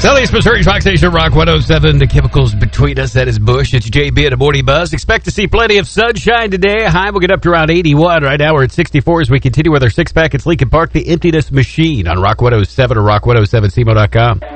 Southeast Missouri's Rock Station, Rock 107. The chemicals between us, that is Bush. It's JB and a morning buzz. Expect to see plenty of sunshine today. High will get up to around 81. Right now we're at 64 as we continue with our six-pack. It's Lincoln Park, the Emptiness Machine on Rock 107 or rock107cmo.com.